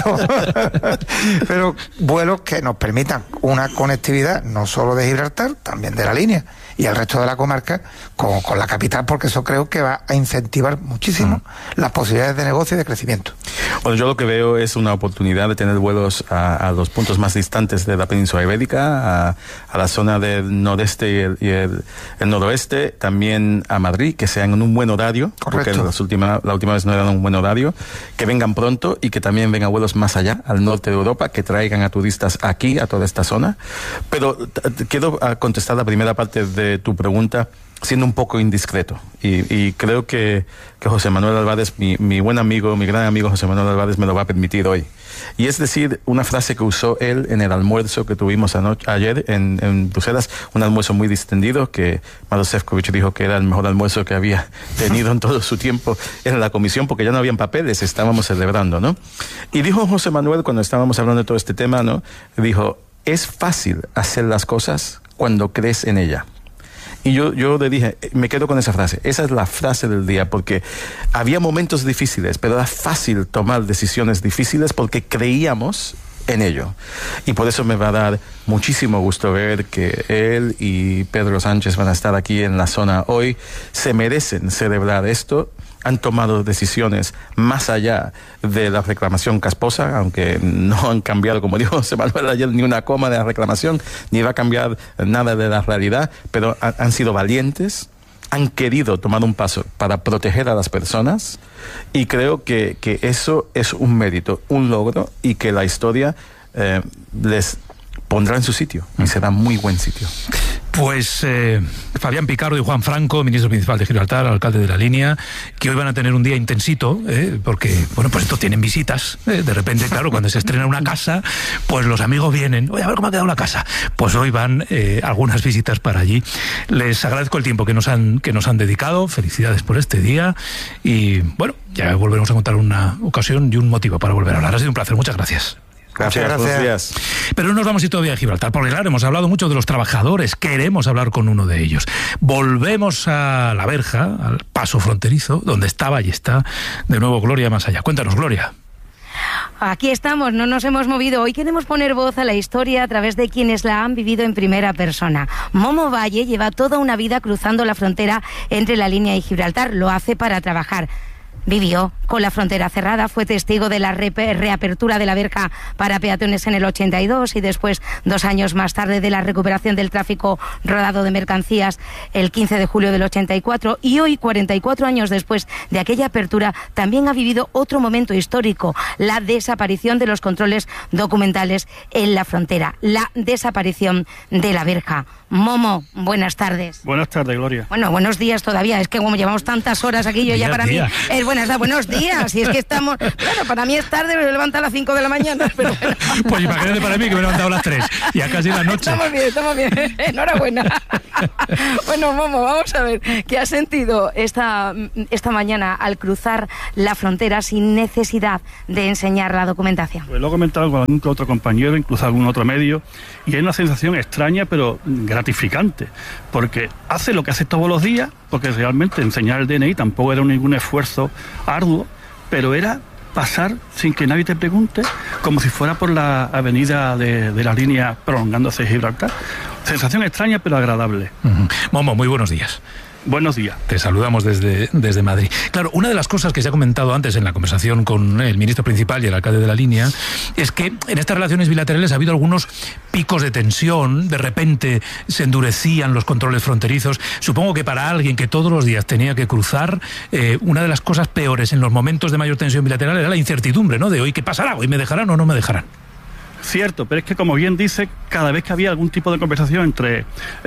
Pero vuelos que nos permitan una conectividad no solo de Gibraltar, también de la línea y el resto de la comarca con, con la capital, porque eso creo que va a incentivar muchísimo mm. las posibilidades de negocio y de crecimiento. Bueno, yo lo que veo es una oportunidad de tener vuelos a, a los puntos más distantes de la península ibérica, a, a la zona del noreste y, el, y el, el noroeste, también a Madrid, que sean en un buen horario, correcto, porque las última, la última vez no eran un buen horario, que vengan pronto y que también vengan vuelos más allá, al norte de Europa, que traigan a turistas aquí, a toda esta zona. Pero t- t- quiero contestar la primera parte de tu pregunta siendo un poco indiscreto y, y creo que, que José Manuel Álvarez, mi, mi buen amigo, mi gran amigo José Manuel Álvarez me lo va a permitir hoy, y es decir, una frase que usó él en el almuerzo que tuvimos anoche, ayer en, en Bruselas, un almuerzo muy distendido que Maroš Šefčovič dijo que era el mejor almuerzo que había tenido en todo su tiempo en la comisión, porque ya no habían papeles, estábamos celebrando, ¿no? Y dijo José Manuel, cuando estábamos hablando de todo este tema, ¿no? Dijo, es fácil hacer las cosas cuando crees en ella. Y yo, yo le dije, me quedo con esa frase. Esa es la frase del día, porque había momentos difíciles, pero era fácil tomar decisiones difíciles porque creíamos en ello. Y por eso me va a dar muchísimo gusto ver que él y Pedro Sánchez van a estar aquí en la zona hoy. Se merecen celebrar esto. Han tomado decisiones más allá de la reclamación casposa, aunque no han cambiado, como dijo José Manuel ayer, ni una coma de la reclamación, ni va a cambiar nada de la realidad, pero han, han sido valientes, han querido tomar un paso para proteger a las personas, y creo que, que eso es un mérito, un logro, y que la historia eh, les pondrá en su sitio, y será muy buen sitio. Pues eh, Fabián Picardo y Juan Franco, ministro principal de Gibraltar, alcalde de la Línea, que hoy van a tener un día intensito, eh, porque, bueno, pues esto tienen visitas. Eh, de repente, claro, cuando se estrena una casa, pues los amigos vienen. Oye, a ver cómo ha quedado la casa. Pues hoy van eh, algunas visitas para allí. Les agradezco el tiempo que nos han, que nos han dedicado. Felicidades por este día. Y, bueno, ya volveremos a contar una ocasión y un motivo para volver a hablar. Ha sido un placer. Muchas gracias. Gracias, gracias. gracias. Pero no nos vamos a ir todavía a Gibraltar, porque claro, hemos hablado mucho de los trabajadores, queremos hablar con uno de ellos. Volvemos a la verja, al paso fronterizo, donde estaba y está de nuevo Gloria Más Allá. Cuéntanos, Gloria. Aquí estamos, no nos hemos movido. Hoy queremos poner voz a la historia a través de quienes la han vivido en primera persona. Momo Valle lleva toda una vida cruzando la frontera entre la Línea y Gibraltar. Lo hace para trabajar. Vivió con la frontera cerrada, fue testigo de la re reapertura de la verja para peatones en el ochenta y dos y después, dos años más tarde, de la recuperación del tráfico rodado de mercancías el quince de julio del ochenta y cuatro, y hoy, cuarenta y cuatro años después de aquella apertura, también ha vivido otro momento histórico, la desaparición de los controles documentales en la frontera, la desaparición de la verja. Momo, buenas tardes. Buenas tardes, Gloria. Bueno, buenos días todavía, es que como llevamos tantas horas aquí, yo ya para mí es buenas tardes, buenos días, y es que estamos, claro, para mí es tarde, me levanto a las cinco de la mañana, pero bueno. Pues imagínate para mí que me he levantado a las tres, ya casi la noche. Estamos bien, estamos bien, enhorabuena. Bueno, Momo, vamos a ver, ¿qué has sentido esta, esta mañana al cruzar la frontera sin necesidad de enseñar la documentación? Pues lo he comentado con algún otro compañero, incluso algún otro medio, y hay una sensación extraña, pero gratificante, porque hace lo que hace todos los días, porque realmente enseñar el D N I tampoco era ningún esfuerzo arduo, pero era pasar sin que nadie te pregunte, como si fuera por la avenida de, de la línea prolongándose de Gibraltar. Sensación extraña, pero agradable. Uh-huh. Momo, muy buenos días. Buenos días. Te saludamos desde, desde Madrid. Claro, una de las cosas que se ha comentado antes en la conversación con el ministro principal y el alcalde de la Línea es que en estas relaciones bilaterales ha habido algunos picos de tensión, de repente se endurecían los controles fronterizos. Supongo que para alguien que todos los días tenía que cruzar, eh, una de las cosas peores en los momentos de mayor tensión bilateral era la incertidumbre, ¿no? De hoy, ¿qué pasará? ¿Hoy me dejarán o no me dejarán? Cierto, pero es que, como bien dice, cada vez que había algún tipo de conversación entre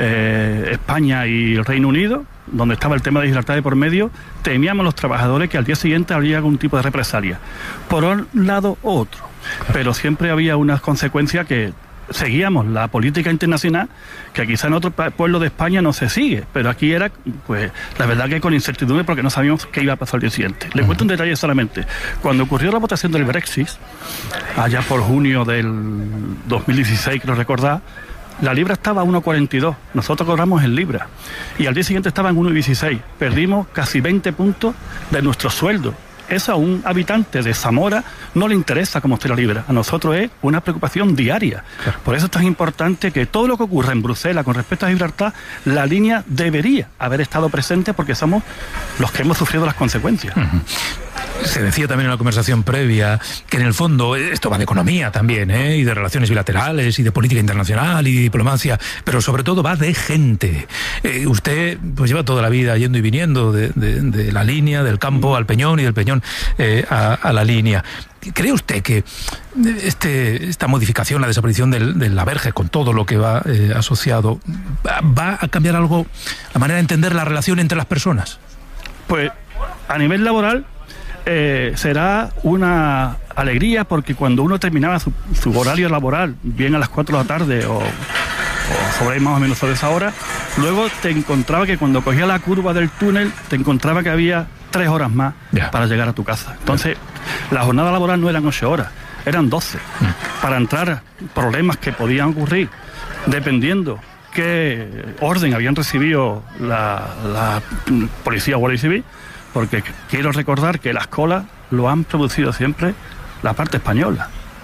eh, España y el Reino Unido, donde estaba el tema de Gibraltar de por medio, temíamos los trabajadores que al día siguiente habría algún tipo de represalia, por un lado u otro. Pero siempre había unas consecuencias que seguíamos la política internacional, que quizá en otro pueblo de España no se sigue, pero aquí era, pues, la verdad que con incertidumbre, porque no sabíamos qué iba a pasar el día siguiente. Le cuento un detalle solamente. Cuando ocurrió la votación del Brexit, allá por junio del dos mil dieciséis, creo recordar, la libra estaba a uno cuarenta y dos, nosotros cobramos en libra, y al día siguiente estaba en uno dieciséis, perdimos casi veinte puntos de nuestro sueldo. Eso a un habitante de Zamora no le interesa cómo esté la libra. A nosotros es una preocupación diaria. Claro. Por eso es tan importante que todo lo que ocurra en Bruselas con respecto a Gibraltar, la línea debería haber estado presente, porque somos los que hemos sufrido las consecuencias. Uh-huh. Se decía también en la conversación previa que en el fondo esto va de economía también, ¿eh? Y de relaciones bilaterales y de política internacional y diplomacia, pero sobre todo va de gente. Eh, usted pues lleva toda la vida yendo y viniendo de, de, de la línea, del campo al Peñón y del Peñón eh, a, a la línea. ¿Cree usted que este, esta modificación, la desaparición del, de la verja, con todo lo que va eh, asociado, va a cambiar algo la manera de entender la relación entre las personas? Pues a nivel laboral Eh, será una alegría, porque cuando uno terminaba su, su horario laboral, bien a las cuatro de la tarde o, o sobre ahí más o menos sobre esa hora, luego te encontraba que cuando cogía la curva del túnel, te encontraba que había tres horas más yeah. para llegar a tu casa. Entonces, yeah. la jornada laboral no eran ocho horas, eran doce. Yeah. Para entrar problemas que podían ocurrir, dependiendo qué orden habían recibido la, la policía o guardia civil, porque quiero recordar que las colas lo han producido siempre la parte española.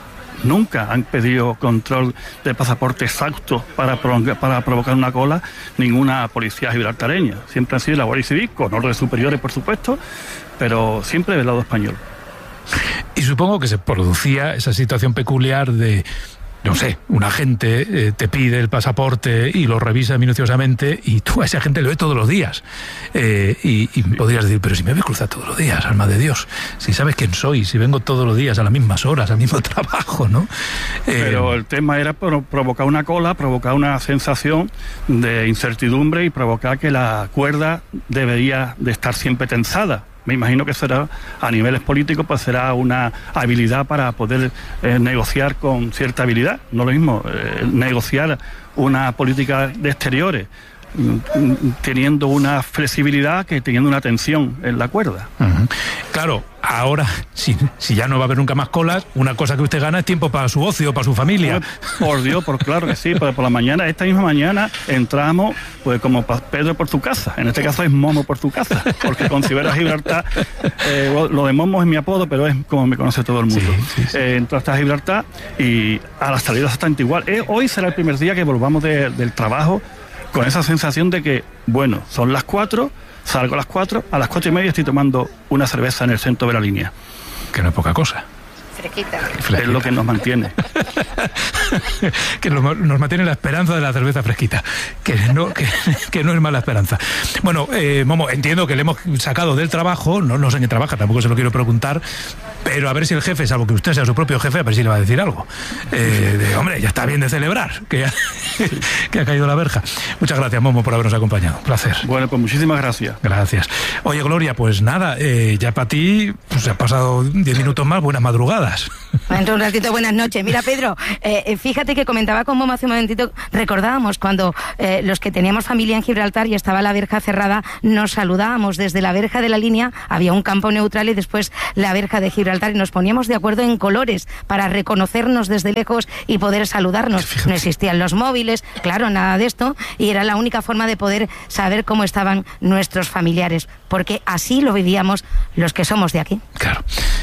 Nunca han pedido control de pasaporte exacto para, para provocar una cola ninguna policía gibraltareña. Siempre han sido la Guardia Civil, con órdenes superiores, por supuesto, pero siempre del lado español. Y supongo que se producía esa situación peculiar de no sé, un agente eh, te pide el pasaporte y lo revisa minuciosamente y tú a ese agente lo ves todos los días. Eh, y, y podrías decir, pero si me ves cruzar todos los días, alma de Dios, si sabes quién soy, si vengo todos los días a las mismas horas, al mismo trabajo, ¿no? Eh, pero el tema era pro- provocar una cola, provocar una sensación de incertidumbre y provocar que la cuerda debería de estar siempre tensada. Me imagino que será, a niveles políticos, pues será una habilidad para poder eh, negociar con cierta habilidad. No lo mismo eh, negociar una política de exteriores teniendo una flexibilidad que teniendo una tensión en la cuerda. Uh-huh. Claro, ahora, si, si ya no va a haber nunca más colas, una cosa que usted gana es tiempo para su ocio, para su familia. Pues, por Dios, por claro que sí, pues por la mañana, esta misma mañana, entramos, pues como Pedro por tu casa, en este caso es Momo por tu casa, porque con Ciber a Gibraltar, eh, lo de Momo es mi apodo, pero es como me conoce todo el mundo. Sí, sí, sí. Eh, entró hasta Gibraltar y a la salida exactamente igual. Eh, hoy será el primer día que volvamos de, del trabajo con esa sensación de que, bueno, son las cuatro, salgo a las cuatro, a las cuatro y media estoy tomando una cerveza en el centro de la línea. Que no es poca cosa. Fresquita. Fresquita. Es lo que nos mantiene. que nos, nos mantiene la esperanza de la cerveza fresquita, que no, que, que no es mala esperanza. Bueno, eh, Momo, entiendo que le hemos sacado del trabajo, no, no sé en qué trabaja, tampoco se lo quiero preguntar, pero a ver si el jefe, salvo que usted sea su propio jefe, a ver si le va a decir algo. Eh, de, hombre, ya está bien de celebrar, que, ya, que ha caído la verja. Muchas gracias, Momo, por habernos acompañado. Un placer. Bueno, pues muchísimas gracias. Gracias. Oye, Gloria, pues nada, eh, ya para ti, pues se ha pasado diez minutos más, buenas madrugadas. Dentro un ratito, buenas noches. Mira, Pedro, eh, fíjate que comentaba con Momo hace un momentito, recordábamos cuando eh, los que teníamos familia en Gibraltar y estaba la verja cerrada, nos saludábamos desde la verja de la línea, había un campo neutral y después la verja de Gibraltar y nos poníamos de acuerdo en colores para reconocernos desde lejos y poder saludarnos. Fíjate. No existían los móviles, claro, nada de esto, y era la única forma de poder saber cómo estaban nuestros familiares, porque así lo vivíamos los que somos de aquí. Claro.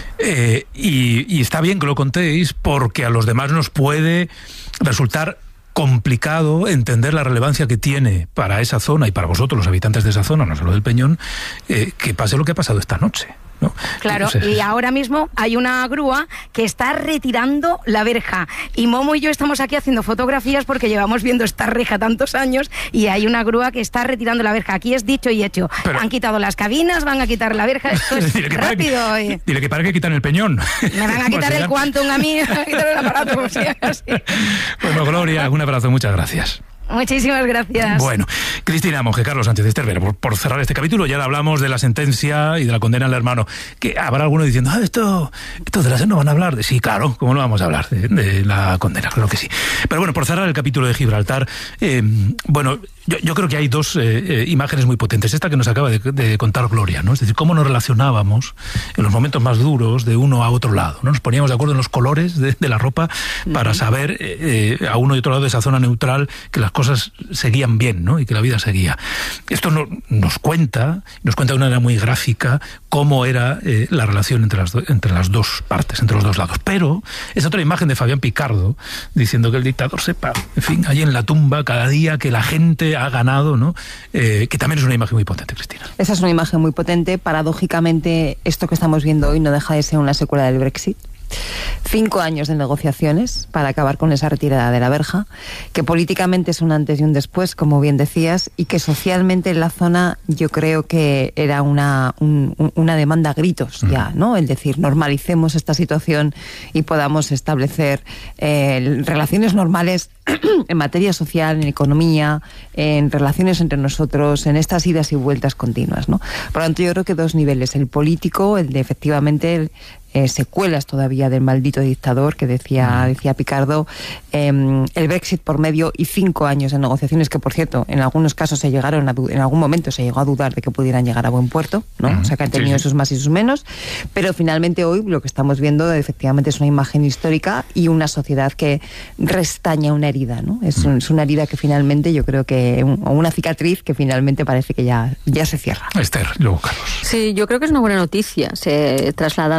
Eh, y, y está bien que lo contéis porque a los demás nos puede resultar complicado entender la relevancia que tiene para esa zona y para vosotros, los habitantes de esa zona, no solo del Peñón, eh, que pase lo que ha pasado esta noche, ¿no? Claro, o sea, y ahora mismo hay una grúa que está retirando la verja y Momo y yo estamos aquí haciendo fotografías porque llevamos viendo esta reja tantos años y hay una grúa que está retirando la verja. Aquí es dicho y hecho. Pero han quitado las cabinas, van a quitar la verja, esto es dile rápido. Que, dile que para que quitan el Peñón. Me van a quitar el Quantum a mí, me van a quitar el aparato, como sea así. Bueno, Gloria, un abrazo, muchas gracias. Muchísimas gracias. Bueno, Cristina Monge, Carlos Sánchez Estervera, por, por cerrar este capítulo, ya hablamos de la sentencia y de la condena al hermano. Que habrá alguno diciendo, ah, esto, esto de la SER no van a hablar. De, sí, claro, ¿cómo no vamos a hablar de, de la condena? Claro que sí. Pero bueno, por cerrar el capítulo de Gibraltar, eh, bueno, yo, yo creo que hay dos eh, eh, imágenes muy potentes. Esta que nos acaba de, de contar Gloria, ¿no? Es decir, cómo nos relacionábamos en los momentos más duros de uno a otro lado, ¿no? Nos poníamos de acuerdo en los colores de, de la ropa para uh-huh. saber eh, eh, a uno y otro lado de esa zona neutral que las cosas seguían bien, ¿no? Y que la vida seguía. Esto no, nos cuenta, nos cuenta de una manera muy gráfica cómo era eh, la relación entre las, do, entre las dos partes, entre los dos lados. Pero es otra imagen de Fabián Picardo diciendo que el dictador sepa, en fin, allí en la tumba cada día que la gente ha ganado, ¿no? Eh, que también es una imagen muy potente, Cristina. Esa es una imagen muy potente. Paradójicamente, esto que estamos viendo hoy no deja de ser una secuela del Brexit. Cinco años de negociaciones para acabar con esa retirada de la verja, que políticamente es un antes y un después, como bien decías, y que socialmente en la zona yo creo que era una, un, una demanda a gritos ya, ¿no? Es decir, normalicemos esta situación y podamos establecer eh, relaciones normales en materia social, en economía, en relaciones entre nosotros, en estas idas y vueltas continuas, ¿no? Por lo tanto, yo creo que dos niveles, el político, el de efectivamente el, Eh, secuelas todavía del maldito dictador que decía, decía Picardo, eh, el Brexit por medio y cinco años de negociaciones que, por cierto, en algunos casos se llegaron a, en algún momento se llegó a dudar de que pudieran llegar a buen puerto, ¿no? Uh-huh. O sea, que han tenido sí, sí. sus más y sus menos, pero finalmente hoy lo que estamos viendo efectivamente es una imagen histórica y una sociedad que restaña una herida, ¿no? Es, un, es una herida que finalmente yo creo que, un, o una cicatriz que finalmente parece que ya, ya se cierra. Esther, luego Carlos. Sí, yo creo que es una buena noticia. Se traslada a la frontera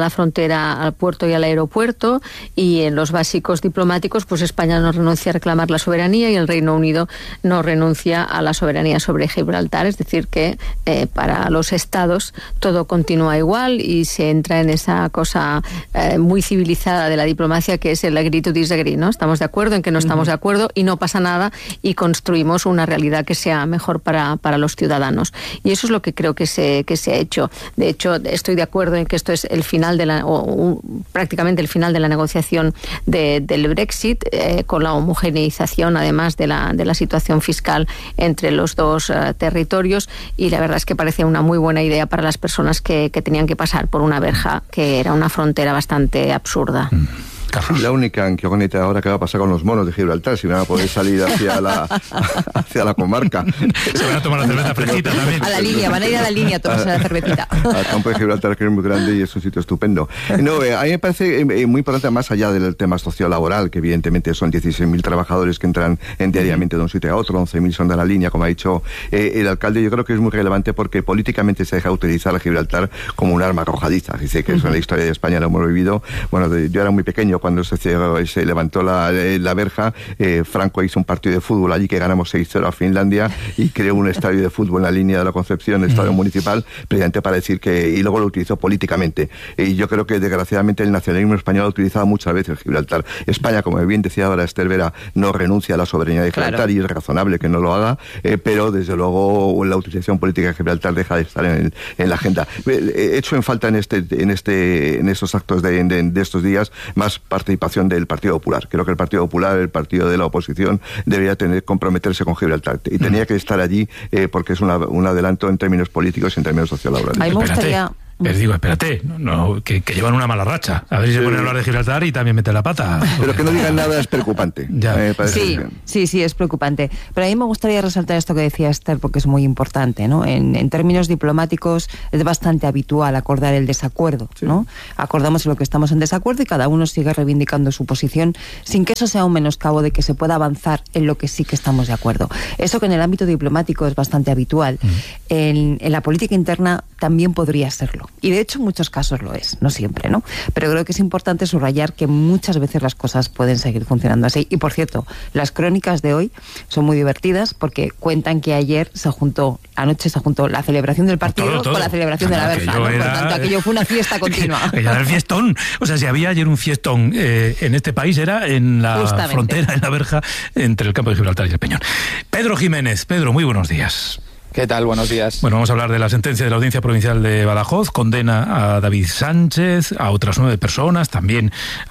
frontera al puerto y al aeropuerto, y en los básicos diplomáticos, pues España no renuncia a reclamar la soberanía y el Reino Unido no renuncia a la soberanía sobre Gibraltar. Es decir, que eh, para los estados todo continúa igual y se entra en esa cosa eh, muy civilizada de la diplomacia, que es el agree to disagree, ¿no? Estamos de acuerdo en que no estamos de acuerdo y no pasa nada, y construimos una realidad que sea mejor para, para los ciudadanos. Y eso es lo que creo que se, que se ha hecho. De hecho, estoy de acuerdo en que esto es el final de la, o un, prácticamente el final de la negociación de, del Brexit, eh, con la homogeneización además de la, de la situación fiscal entre los dos uh, territorios, y la verdad es que parece una muy buena idea para las personas que, que tenían que pasar por una verja que era una frontera bastante absurda. Mm. La única incógnita ahora que va a pasar con los monos de Gibraltar, si van a poder salir hacia la hacia la comarca. Se van a tomar la cerveza fresquita también. A la línea, van a ir a la línea a tomarse la cervecita. Al campo de Gibraltar, que es muy grande y es un sitio estupendo. No, eh, a mí me parece eh, muy importante, más allá del tema sociolaboral, que evidentemente son dieciséis mil trabajadores que entran en diariamente de un sitio a otro, once mil son de la línea, como ha dicho eh, el alcalde. Yo creo que es muy relevante porque políticamente se deja utilizar a Gibraltar como un arma arrojadiza. Dice que eso en la historia de España lo hemos vivido. Bueno, de, yo era muy pequeño cuando se, se levantó la, la verja. eh, Franco hizo un partido de fútbol allí que ganamos seis cero a Finlandia y creó un estadio de fútbol en la línea de la Concepción, el estadio mm. municipal, precisamente para decir que, y luego lo utilizó políticamente. Y yo creo que desgraciadamente el nacionalismo español ha utilizado muchas veces Gibraltar. España, como bien decía ahora Esther Vera, no renuncia a la soberanía de Gibraltar, claro, y es razonable que no lo haga, eh, pero desde luego la utilización política de Gibraltar deja de estar en, en la agenda. He hecho en falta en este en este en estos actos de, de, de estos días más participación del Partido Popular. Creo que el Partido Popular, el partido de la oposición, debería tener comprometerse con Gibraltar y tenía que estar allí eh, porque es una, un adelanto en términos políticos y en términos sociolaborales. A mí me gustaría... Les digo, espérate, no, no, que, que llevan una mala racha. A ver si sí. se ponen a hablar de Gibraltar y también mete la pata. Pero que no digan nada es preocupante. Ya. Eh, sí, sí, sí, es preocupante. Pero a mí me gustaría resaltar esto que decía Esther, porque es muy importante, ¿no? En, en términos diplomáticos es bastante habitual acordar el desacuerdo, sí. ¿no? Acordamos en lo que estamos en desacuerdo y cada uno sigue reivindicando su posición sin que eso sea un menoscabo de que se pueda avanzar en lo que sí que estamos de acuerdo. Eso que en el ámbito diplomático es bastante habitual. Mm. En, en la política interna también podría serlo. Y de hecho en muchos casos lo es, no siempre, ¿no? Pero creo que es importante subrayar que muchas veces las cosas pueden seguir funcionando así. Y por cierto, las crónicas de hoy son muy divertidas porque cuentan que ayer se juntó, anoche se juntó la celebración del partido todo, todo. con la celebración claro, de la verja, ¿no? Era... Por tanto, aquello fue una fiesta continua. Era el fiestón. O sea, si había ayer un fiestón eh, en este país, era en la Justamente. frontera, en la verja, entre el campo de Gibraltar y el Peñón. Pedro Jiménez. Pedro, muy buenos días. ¿Qué tal? Buenos días. Bueno, vamos a hablar de la sentencia de la Audiencia Provincial de Badajoz. Condena a David Sánchez, a otras nueve personas, también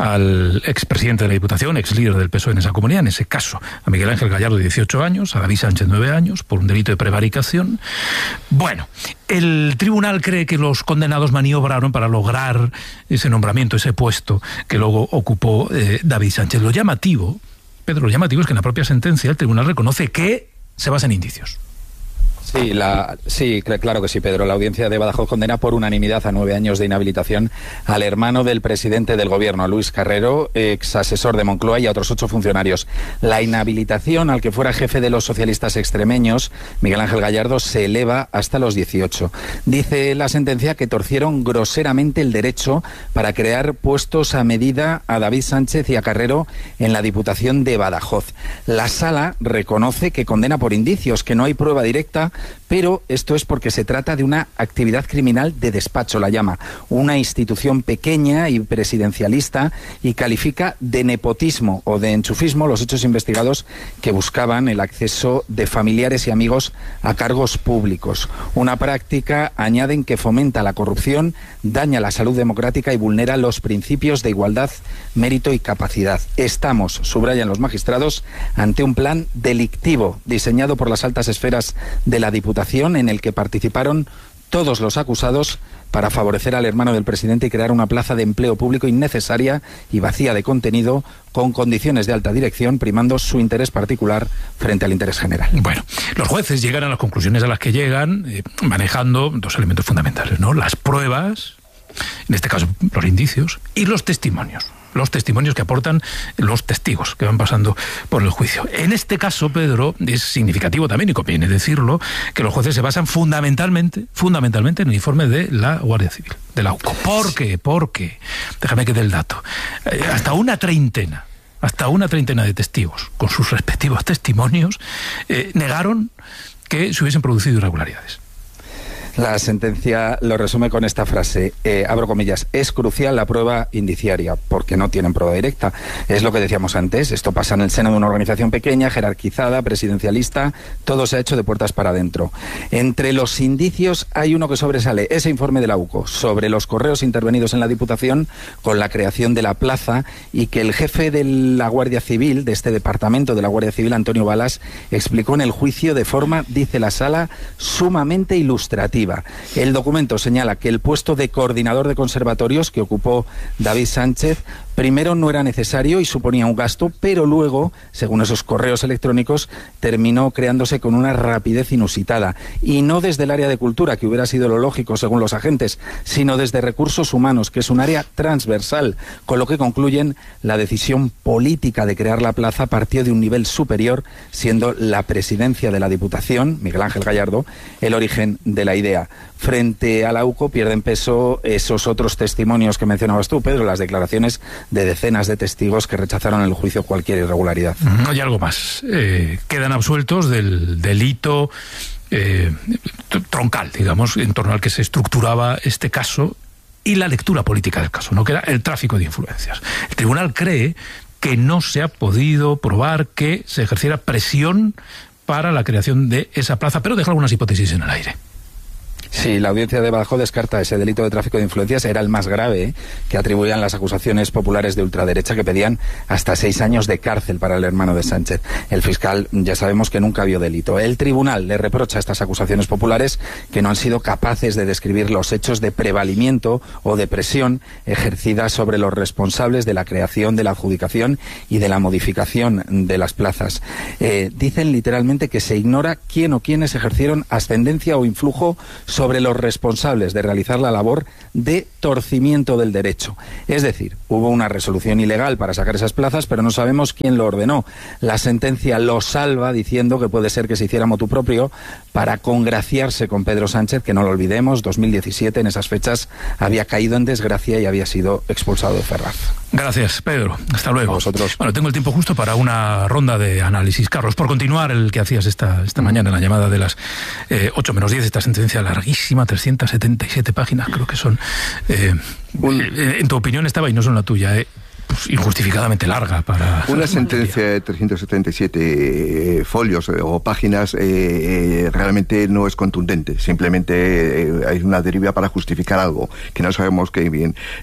al expresidente de la Diputación, ex líder del P S O E en esa comunidad, en ese caso, a Miguel Ángel Gallardo, dieciocho años, a David Sánchez, nueve años, por un delito de prevaricación. Bueno, el tribunal cree que los condenados maniobraron para lograr ese nombramiento, ese puesto que luego ocupó eh, David Sánchez. Lo llamativo, Pedro, lo llamativo es que en la propia sentencia el tribunal reconoce que se basa en indicios. Sí, la, sí, claro que sí, Pedro. La audiencia de Badajoz condena por unanimidad a nueve años de inhabilitación al hermano del presidente del gobierno, a Luis Carrero, ex asesor de Moncloa, y a otros ocho funcionarios. La inhabilitación al que fuera jefe de los socialistas extremeños, Miguel Ángel Gallardo, se eleva hasta los dieciocho. Dice la sentencia que torcieron groseramente el derecho para crear puestos a medida a David Sánchez y a Carrero en la Diputación de Badajoz. La sala reconoce que condena por indicios, que no hay prueba directa, pero esto es porque se trata de una actividad criminal de despacho, la llama, una institución pequeña y presidencialista, y califica de nepotismo o de enchufismo los hechos investigados que buscaban el acceso de familiares y amigos a cargos públicos. Una práctica, añaden, que fomenta la corrupción, daña la salud democrática y vulnera los principios de igualdad, mérito y capacidad. Estamos, subrayan los magistrados, ante un plan delictivo diseñado por las altas esferas de la Diputación, en el que participaron todos los acusados para favorecer al hermano del presidente y crear una plaza de empleo público innecesaria y vacía de contenido, con condiciones de alta dirección, primando su interés particular frente al interés general. Bueno, los jueces llegan a las conclusiones a las que llegan, eh, manejando dos elementos fundamentales, ¿no? Las pruebas, en este caso los indicios, y los testimonios. los testimonios que aportan los testigos que van pasando por el juicio. En este caso, Pedro, es significativo también, y conviene decirlo, que los jueces se basan fundamentalmente, fundamentalmente en el informe de la Guardia Civil, de la U C O. ¿Por qué? Porque, déjame que dé el dato, eh, hasta una treintena, hasta una treintena de testigos, con sus respectivos testimonios, eh, negaron que se hubiesen producido irregularidades. La sentencia lo resume con esta frase, eh, abro comillas, es crucial la prueba indiciaria, porque no tienen prueba directa. Es lo que decíamos antes, esto pasa en el seno de una organización pequeña, jerarquizada, presidencialista, todo se ha hecho de puertas para adentro. Entre los indicios hay uno que sobresale, ese informe de la U C O, sobre los correos intervenidos en la Diputación con la creación de la plaza, y que el jefe de la Guardia Civil, de este departamento de la Guardia Civil, Antonio Balas, explicó en el juicio de forma, dice la sala, sumamente ilustrativa. El documento señala que el puesto de coordinador de conservatorios que ocupó David Sánchez primero no era necesario y suponía un gasto, pero luego, según esos correos electrónicos, terminó creándose con una rapidez inusitada. Y no desde el área de cultura, que hubiera sido lo lógico según los agentes, sino desde recursos humanos, que es un área transversal, con lo que concluyen la decisión política de crear la plaza partió de un nivel superior, siendo la presidencia de la Diputación, Miguel Ángel Gallardo, el origen de la idea. Frente a la U C O pierden peso esos otros testimonios que mencionabas tú, Pedro, las declaraciones de decenas de testigos que rechazaron en el juicio cualquier irregularidad. Hay algo más. Eh, quedan absueltos del delito eh, troncal, digamos, en torno al que se estructuraba este caso y la lectura política del caso, ¿no? Que era el tráfico de influencias. El tribunal cree que no se ha podido probar que se ejerciera presión para la creación de esa plaza, pero deja algunas hipótesis en el aire. Sí, la audiencia de Badajoz descarta ese delito de tráfico de influencias, era el más grave, ¿eh? que atribuían las acusaciones populares de ultraderecha que pedían hasta seis años de cárcel para el hermano de Sánchez. El fiscal ya sabemos que nunca vio delito. El tribunal le reprocha a estas acusaciones populares que no han sido capaces de describir los hechos de prevalimiento o de presión ejercida sobre los responsables de la creación, de la adjudicación y de la modificación de las plazas. Eh, dicen literalmente que se ignora quién o quiénes ejercieron ascendencia o influjo sobre sobre los responsables de realizar la labor de torcimiento del derecho. Es decir, hubo una resolución ilegal para sacar esas plazas, pero no sabemos quién lo ordenó. La sentencia lo salva diciendo que puede ser que se hiciera motu propio para congraciarse con Pedro Sánchez, que no lo olvidemos, dos mil diecisiete, en esas fechas, había caído en desgracia y había sido expulsado de Ferraz. Gracias, Pedro. Hasta luego. A vosotros. Bueno, tengo el tiempo justo para una ronda de análisis. Carlos, por continuar el que hacías esta, esta mañana en la llamada de las eh, ocho menos diez, esta sentencia larguísima, trescientas setenta y siete páginas, creo que son. Eh, eh, en tu opinión estaba, y no son la tuya, eh, pues injustificadamente larga para... Una sentencia de trescientos setenta y siete eh, folios eh, o páginas eh, eh, realmente no es contundente, simplemente eh, hay una deriva para justificar algo que no sabemos qué bien.